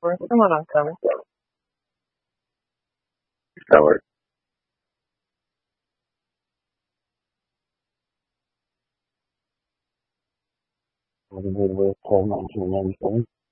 Come on, coming. Start. Have a good week till 1997.